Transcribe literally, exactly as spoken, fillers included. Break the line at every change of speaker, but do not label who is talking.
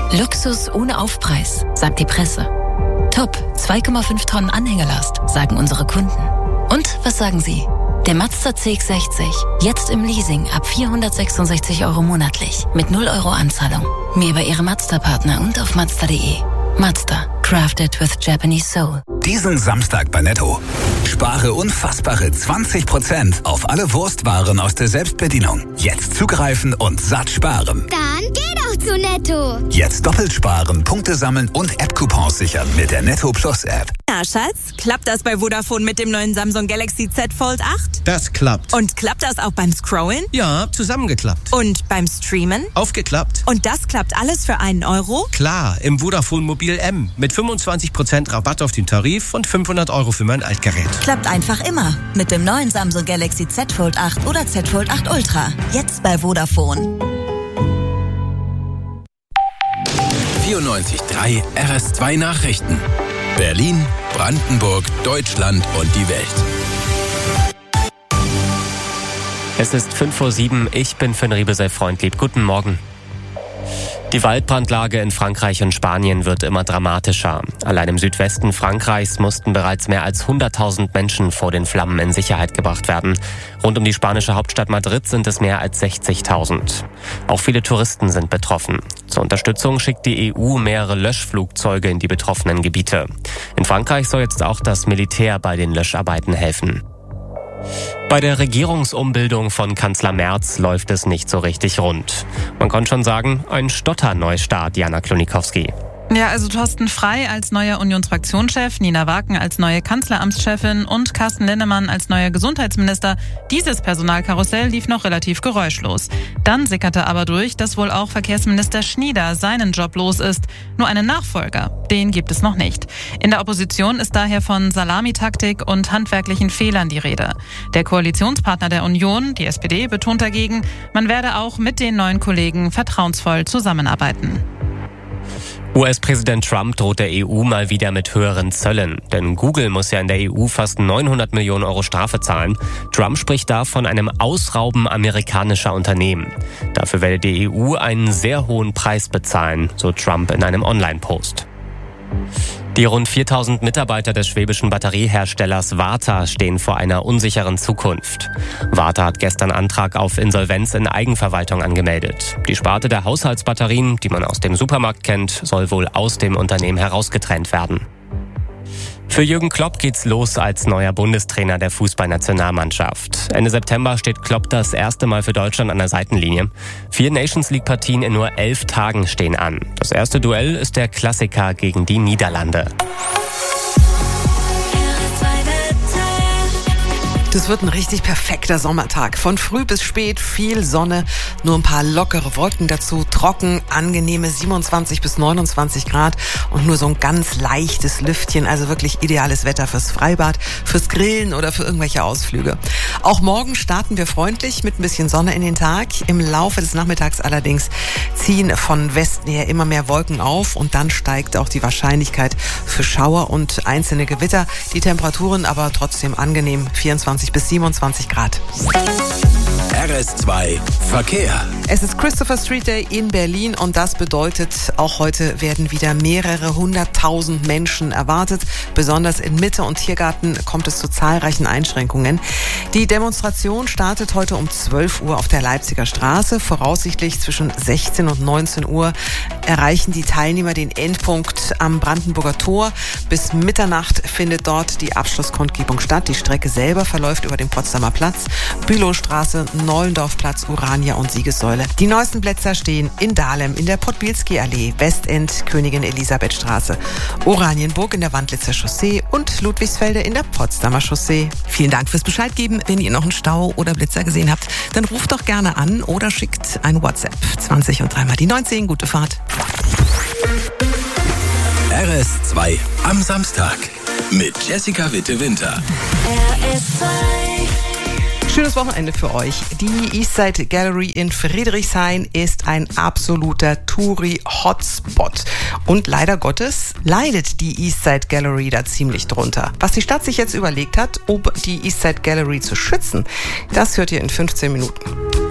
Luxus ohne Aufpreis, sagt die Presse. Top, zwei Komma fünf Tonnen Anhängerlast, sagen unsere Kunden. Und was sagen Sie? Der Mazda C X sechzig, jetzt im Leasing ab vierhundertsechsundsechzig Euro monatlich, mit null Euro Anzahlung. Mehr bei Ihrem Mazda-Partner und auf mazda punkt de. Mazda, crafted with Japanese soul.
Diesen Samstag bei Netto. Spare unfassbare zwanzig Prozent auf alle Wurstwaren aus der Selbstbedienung. Jetzt zugreifen und satt sparen.
Dann geh doch zu Netto.
Jetzt doppelt sparen, Punkte sammeln und App-Coupons sichern mit der Netto Plus App.
Ja, Schatz, klappt das bei Vodafone mit dem neuen Samsung Galaxy Z Fold acht?
Das klappt.
Und klappt das auch beim Scrollen?
Ja, zusammengeklappt.
Und beim Streamen?
Aufgeklappt.
Und das klappt alles für einen Euro?
Klar, im Vodafone Mobil M. Mit fünfundzwanzig Prozent Rabatt auf den Tarif und fünfhundert Euro für mein Altgerät.
Klappt einfach immer. Mit dem neuen Samsung Galaxy Z Fold acht oder Z Fold acht Ultra. Jetzt bei Vodafone.
vierundneunzig Komma drei R S zwei Nachrichten. Berlin, Brandenburg, Deutschland und die Welt.
Es ist fünf Uhr sieben, ich bin Finn Riebesell-Freundlieb. Guten Morgen. Die Waldbrandlage in Frankreich und Spanien wird immer dramatischer. Allein im Südwesten Frankreichs mussten bereits mehr als hunderttausend Menschen vor den Flammen in Sicherheit gebracht werden. Rund um die spanische Hauptstadt Madrid sind es mehr als sechzigtausend. Auch viele Touristen sind betroffen. Zur Unterstützung schickt die E U mehrere Löschflugzeuge in die betroffenen Gebiete. In Frankreich soll jetzt auch das Militär bei den Löscharbeiten helfen. Bei der Regierungsumbildung von Kanzler Merz läuft es nicht so richtig rund. Man kann schon sagen, ein Stotterneustart, Jana Klonikowski.
Ja, also Thorsten Frey als neuer Unionsfraktionschef, Nina Waken als neue Kanzleramtschefin und Carsten Linnemann als neuer Gesundheitsminister. Dieses Personalkarussell lief noch relativ geräuschlos. Dann sickerte aber durch, dass wohl auch Verkehrsminister Schnieder seinen Job los ist. Nur einen Nachfolger, den gibt es noch nicht. In der Opposition ist daher von Salamitaktik und handwerklichen Fehlern die Rede. Der Koalitionspartner der Union, die S P D, betont dagegen, man werde auch mit den neuen Kollegen vertrauensvoll zusammenarbeiten.
U S-Präsident Trump droht der E U mal wieder mit höheren Zöllen. Denn Google muss ja in der E U fast neunhundert Millionen Euro Strafe zahlen. Trump spricht da von einem Ausrauben amerikanischer Unternehmen. Dafür werde die E U einen sehr hohen Preis bezahlen, so Trump in einem Online-Post. Die rund viertausend Mitarbeiter des schwäbischen Batterieherstellers Varta stehen vor einer unsicheren Zukunft. Varta hat gestern Antrag auf Insolvenz in Eigenverwaltung angemeldet. Die Sparte der Haushaltsbatterien, die man aus dem Supermarkt kennt, soll wohl aus dem Unternehmen herausgetrennt werden. Für Jürgen Klopp geht's los als neuer Bundestrainer der Fußballnationalmannschaft. Ende September steht Klopp das erste Mal für Deutschland an der Seitenlinie. Vier Nations-League-Partien in nur elf Tagen stehen an. Das erste Duell ist der Klassiker gegen die Niederlande.
Das wird ein richtig perfekter Sommertag. Von früh bis spät viel Sonne, nur ein paar lockere Wolken dazu, trocken, angenehme siebenundzwanzig bis neunundzwanzig Grad und nur so ein ganz leichtes Lüftchen, also wirklich ideales Wetter fürs Freibad, fürs Grillen oder für irgendwelche Ausflüge. Auch morgen starten wir freundlich mit ein bisschen Sonne in den Tag. Im Laufe des Nachmittags allerdings ziehen von Westen her immer mehr Wolken auf und dann steigt auch die Wahrscheinlichkeit für Schauer und einzelne Gewitter. Die Temperaturen aber trotzdem angenehm, vierundzwanzig bis siebenundzwanzig Grad.
R S zwei Verkehr.
Es ist Christopher Street Day in Berlin und das bedeutet, auch heute werden wieder mehrere hunderttausend Menschen erwartet. Besonders in Mitte und Tiergarten kommt es zu zahlreichen Einschränkungen. Die Demonstration startet heute um zwölf Uhr auf der Leipziger Straße. Voraussichtlich zwischen sechzehn und neunzehn Uhr erreichen die Teilnehmer den Endpunkt am Brandenburger Tor. Bis Mitternacht findet dort die Abschlusskundgebung statt. Die Strecke selber verläuft über den Potsdamer Platz, Bülowstraße, Nollendorfplatz, Urania und Siegessäule. Die neuesten Plätze stehen in Dahlem, in der Podbielski-Allee, Westend, Königin Elisabeth-Straße, Oranienburg in der Wandlitzer Chaussee und Ludwigsfelde in der Potsdamer Chaussee.
Vielen Dank fürs Bescheid geben. Wenn ihr noch einen Stau oder Blitzer gesehen habt, dann ruft doch gerne an oder schickt ein WhatsApp. zwanzig und dreimal die neunzehn. Gute Fahrt.
R S zwei am Samstag mit Jessica Witte-Winter.
R S zwei. Schönes Wochenende für euch. Die Eastside Gallery in Friedrichshain ist ein absoluter Touri-Hotspot. Und leider Gottes leidet die Eastside Gallery da ziemlich drunter. Was die Stadt sich jetzt überlegt hat, ob die Eastside Gallery zu schützen, das hört ihr in fünfzehn Minuten.